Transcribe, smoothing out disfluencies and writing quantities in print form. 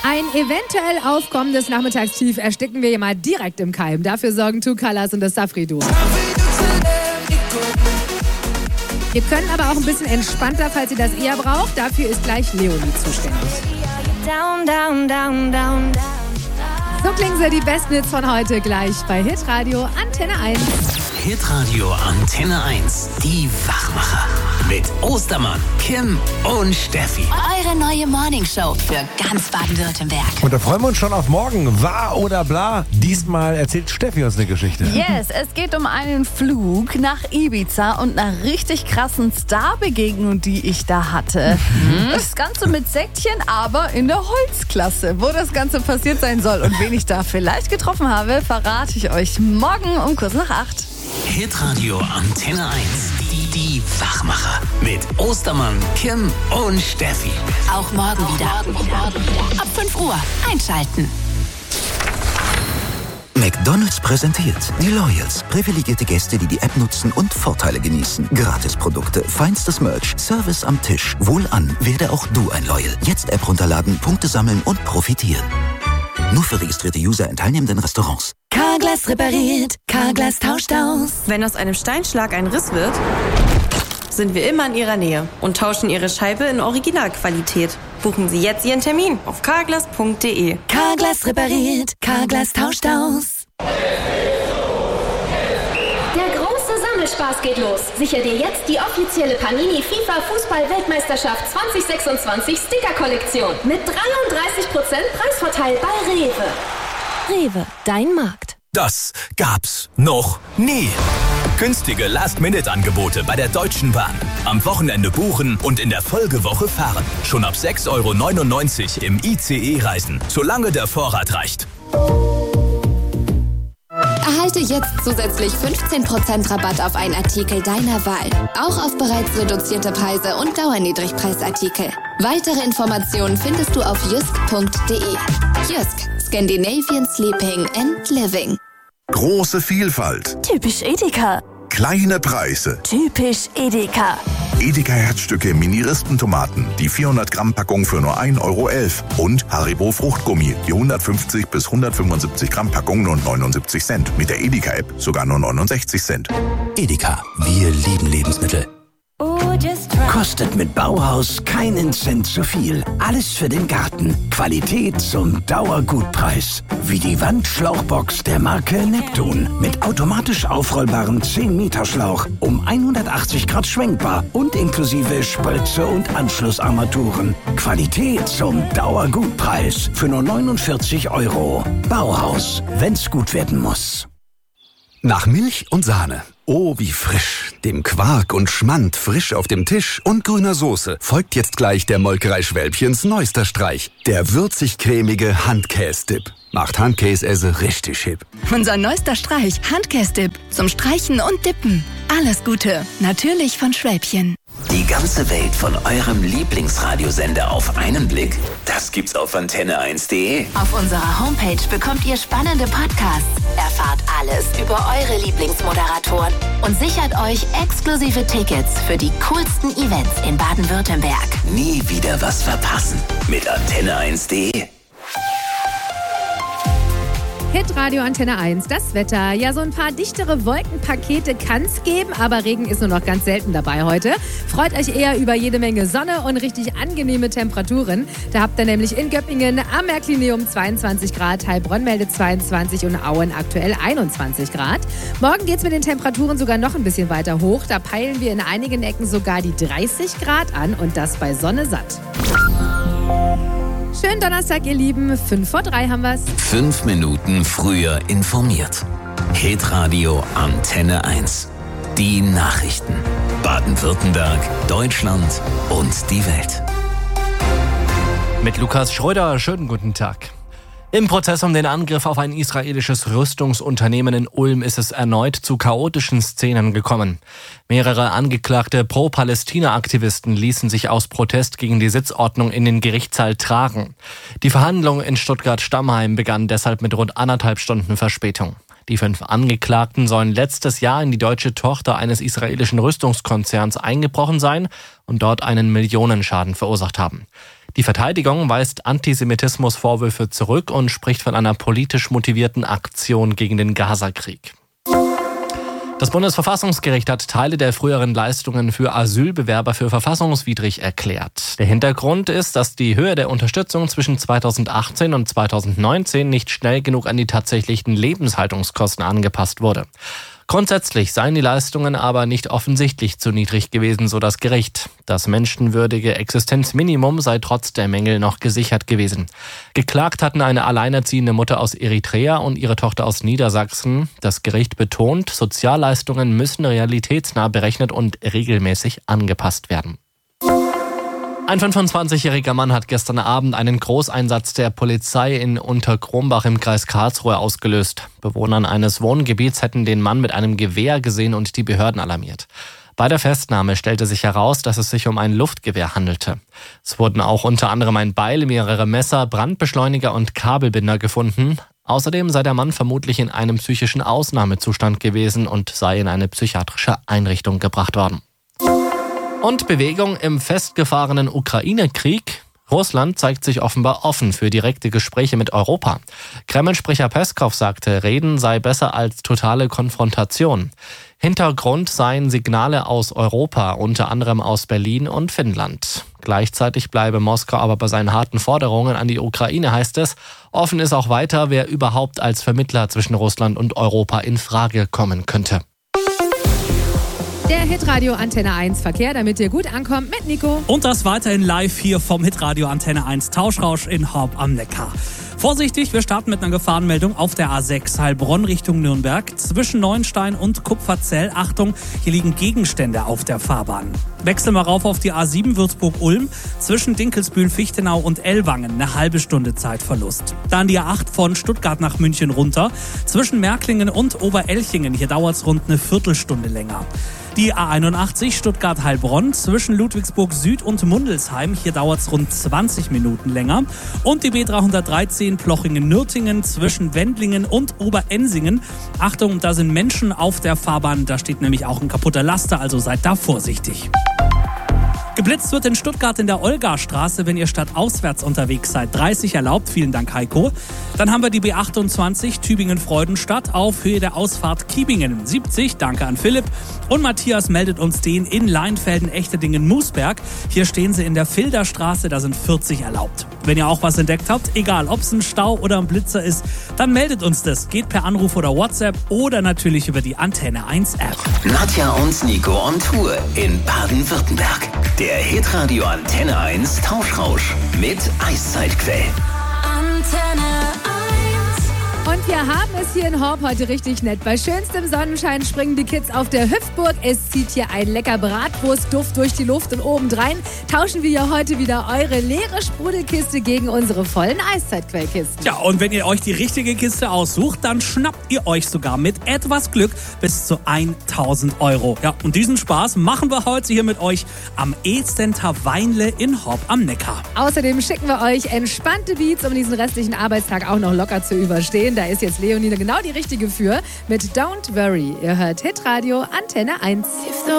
Ein eventuell aufkommendes Nachmittagstief ersticken wir mal direkt im Keim. Dafür sorgen Two Colors und das Safri-Duo. Wir können aber auch ein bisschen entspannter, falls ihr das eher braucht. Dafür ist gleich Leonie zuständig. So klingen sie, die besten Hits von heute, gleich bei Hitradio Antenne 1. Hitradio Antenne 1, die Wachmacher. Mit Ostermann, Kim und Steffi. Eure neue Morningshow für ganz Baden-Württemberg. Und da freuen wir uns schon auf morgen. Wahr oder bla? Diesmal erzählt Steffi uns eine Geschichte. Yes, es geht um einen Flug nach Ibiza und einer richtig krassen Starbegegnung, die ich da hatte. Das Ganze mit Säckchen, aber in der Holzklasse. Wo das Ganze passiert sein soll und wen ich da vielleicht getroffen habe, verrate ich euch morgen um kurz nach 8. Hitradio Antenne 1, die Wachmacher. Mit Ostermann, Kim und Steffi. Auch morgen wieder. Ab 5 Uhr einschalten. McDonald's präsentiert die Loyals. Privilegierte Gäste, die die App nutzen und Vorteile genießen. Gratisprodukte, feinstes Merch, Service am Tisch. Wohlan, werde auch du ein Loyal. Jetzt App runterladen, Punkte sammeln und profitieren. Nur für registrierte User in teilnehmenden Restaurants. Carglass repariert, Carglass tauscht aus. Wenn aus einem Steinschlag ein Riss wird, sind wir immer in Ihrer Nähe und tauschen Ihre Scheibe in Originalqualität. Buchen Sie jetzt Ihren Termin auf carglass.de. Carglass repariert, Carglass tauscht aus. Der große Sammelspaß geht los. Sicher dir jetzt die offizielle Panini FIFA Fußball-Weltmeisterschaft 2026 Sticker-Kollektion mit 33% Preisvorteil bei Rewe. Rewe, dein Markt. Das gab's noch nie. Günstige Last-Minute-Angebote bei der Deutschen Bahn. Am Wochenende buchen und in der Folgewoche fahren. Schon ab 6,99 € im ICE reisen, solange der Vorrat reicht. Erhalte jetzt zusätzlich 15% Rabatt auf einen Artikel deiner Wahl. Auch auf bereits reduzierte Preise und Dauerniedrigpreisartikel. Weitere Informationen findest du auf jysk.de. Jysk, Scandinavian Sleeping and Living. Große Vielfalt. Typisch Edeka. Kleine Preise. Typisch Edeka. Edeka Herzstücke Mini-Rispentomaten, die 400-Gramm-Packung für nur 1,11 € und Haribo Fruchtgummi, die 150 bis 175 Gramm Packung nur 79 Cent. Mit der Edeka-App sogar nur 69 Cent. Edeka, wir lieben Lebensmittel. Kostet mit Bauhaus keinen Cent zu viel. Alles für den Garten. Qualität zum Dauergutpreis. Wie die Wandschlauchbox der Marke Neptun. Mit automatisch aufrollbarem 10-Meter-Schlauch. Um 180 Grad schwenkbar und inklusive Spritze und Anschlussarmaturen. Qualität zum Dauergutpreis. Für nur 49 €. Bauhaus, wenn's gut werden muss. Nach Milch und Sahne. Oh, wie frisch. Dem Quark und Schmand frisch auf dem Tisch und grüner Soße folgt jetzt gleich der Molkerei Schwälbchens neuester Streich. Der würzig-cremige Handkäse-Dip. Macht Handkäse richtig hip. Unser neuester Streich, Handkäse-Dip. Zum Streichen und Dippen. Alles Gute. Natürlich von Schwälbchen. Die ganze Welt von eurem Lieblingsradiosender auf einen Blick, das gibt's auf antenne1.de. Auf unserer Homepage bekommt ihr spannende Podcasts, erfahrt alles über eure Lieblingsmoderatoren und sichert euch exklusive Tickets für die coolsten Events in Baden-Württemberg. Nie wieder was verpassen mit antenne1.de. Hitradio Antenne 1, das Wetter. Ja, so ein paar dichtere Wolkenpakete kann's geben, aber Regen ist nur noch ganz selten dabei heute. Freut euch eher über jede Menge Sonne und richtig angenehme Temperaturen. Da habt ihr nämlich in Göppingen am Märklineum 22 Grad, Heilbronn meldet 22 und Auen aktuell 21 Grad. Morgen geht's mit den Temperaturen sogar noch ein bisschen weiter hoch. Da peilen wir in einigen Ecken sogar die 30 Grad an und das bei Sonne satt. Schönen Donnerstag, ihr Lieben. 2:55 haben wir's. 5 Minuten früher informiert. Hitradio Antenne 1. Die Nachrichten. Baden-Württemberg, Deutschland und die Welt. Mit Lukas Schröder, schönen guten Tag. Im Prozess um den Angriff auf ein israelisches Rüstungsunternehmen in Ulm ist es erneut zu chaotischen Szenen gekommen. Mehrere angeklagte Pro-Palästina-Aktivisten ließen sich aus Protest gegen die Sitzordnung in den Gerichtssaal tragen. Die Verhandlung in Stuttgart-Stammheim begann deshalb mit rund 1,5 Stunden Verspätung. Die 5 Angeklagten sollen letztes Jahr in die deutsche Tochter eines israelischen Rüstungskonzerns eingebrochen sein und dort einen Millionenschaden verursacht haben. Die Verteidigung weist Antisemitismusvorwürfe zurück und spricht von einer politisch motivierten Aktion gegen den Gazakrieg. Das Bundesverfassungsgericht hat Teile der früheren Leistungen für Asylbewerber für verfassungswidrig erklärt. Der Hintergrund ist, dass die Höhe der Unterstützung zwischen 2018 und 2019 nicht schnell genug an die tatsächlichen Lebenshaltungskosten angepasst wurde. Grundsätzlich seien die Leistungen aber nicht offensichtlich zu niedrig gewesen, so das Gericht. Das menschenwürdige Existenzminimum sei trotz der Mängel noch gesichert gewesen. Geklagt hatten eine alleinerziehende Mutter aus Eritrea und ihre Tochter aus Niedersachsen. Das Gericht betont, Sozialleistungen müssen realitätsnah berechnet und regelmäßig angepasst werden. Ein 25-jähriger Mann hat gestern Abend einen Großeinsatz der Polizei in Unterkrombach im Kreis Karlsruhe ausgelöst. Bewohner eines Wohngebiets hätten den Mann mit einem Gewehr gesehen und die Behörden alarmiert. Bei der Festnahme stellte sich heraus, dass es sich um ein Luftgewehr handelte. Es wurden auch unter anderem ein Beil, mehrere Messer, Brandbeschleuniger und Kabelbinder gefunden. Außerdem sei der Mann vermutlich in einem psychischen Ausnahmezustand gewesen und sei in eine psychiatrische Einrichtung gebracht worden. Und Bewegung im festgefahrenen Ukraine-Krieg. Russland zeigt sich offenbar offen für direkte Gespräche mit Europa. Kreml-Sprecher Peskov sagte, Reden sei besser als totale Konfrontation. Hintergrund seien Signale aus Europa, unter anderem aus Berlin und Finnland. Gleichzeitig bleibe Moskau aber bei seinen harten Forderungen an die Ukraine, heißt es. Offen ist auch weiter, wer überhaupt als Vermittler zwischen Russland und Europa in Frage kommen könnte. Der Hitradio Antenne 1 Verkehr, damit ihr gut ankommt mit Nico. Und das weiterhin live hier vom Hitradio Antenne 1 Tauschrausch in Horb am Neckar. Vorsichtig, wir starten mit einer Gefahrenmeldung auf der A6 Heilbronn Richtung Nürnberg. Zwischen Neuenstein und Kupferzell. Achtung, hier liegen Gegenstände auf der Fahrbahn. Wechseln wir rauf auf die A7 Würzburg-Ulm. Zwischen Dinkelsbühl, Fichtenau und Ellwangen eine halbe Stunde Zeitverlust. Dann die A8 von Stuttgart nach München runter. Zwischen Märklingen und Oberelchingen. Hier dauert es rund eine Viertelstunde länger. Die A81 Stuttgart-Heilbronn zwischen Ludwigsburg Süd und Mundelsheim. Hier dauert es rund 20 Minuten länger. Und die B313 Plochingen-Nürtingen zwischen Wendlingen und Oberensingen. Achtung, da sind Menschen auf der Fahrbahn. Da steht nämlich auch ein kaputter Laster, also seid da vorsichtig. Geblitzt wird in Stuttgart in der Olgastraße, wenn ihr stadtauswärts unterwegs seid. 30 erlaubt, vielen Dank Heiko. Dann haben wir die B28 Tübingen-Freudenstadt auf Höhe der Ausfahrt Kiebingen. 70, danke an Philipp. Und Matthias meldet uns den in Leinfelden-Echterdingen-Moosberg. Hier stehen sie in der Filderstraße, da sind 40 erlaubt. Wenn ihr auch was entdeckt habt, egal ob es ein Stau oder ein Blitzer ist, dann meldet uns das. Geht per Anruf oder WhatsApp oder natürlich über die Antenne 1 App. Nadja und Nico on Tour in Baden-Württemberg. Der Hitradio Antenne 1 Tauschrausch mit Eiszeitquell. Antenne 1. Und wir haben es hier in Horb heute richtig nett. Bei schönstem Sonnenschein springen die Kids auf der Hüpfburg. Es zieht hier ein lecker Bratwurstduft durch die Luft und obendrein tauschen wir ja heute wieder eure leere Sprudelkiste gegen unsere vollen Eiszeitquellkisten. Ja, und wenn ihr euch die richtige Kiste aussucht, dann schnappt ihr euch sogar mit etwas Glück bis zu 1.000 Euro. Ja, und diesen Spaß machen wir heute hier mit euch am E-Center Weinle in Horb am Neckar. Außerdem schicken wir euch entspannte Beats, um diesen restlichen Arbeitstag auch noch locker zu überstehen. Da ist jetzt Leonie genau die richtige für mit Don't Worry. Ihr hört Hitradio Antenne 1.